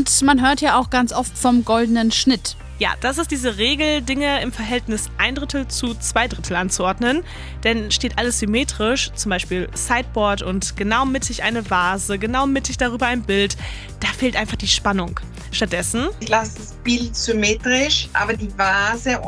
Und man hört ja auch ganz oft vom goldenen Schnitt. Ja, das ist diese Regel, Dinge im Verhältnis 1/3 zu 2/3 anzuordnen. Denn steht alles symmetrisch, zum Beispiel Sideboard und genau mittig eine Vase, genau mittig darüber ein Bild, da fehlt einfach die Spannung. Stattdessen Ich lasse das Bild symmetrisch, aber die Vase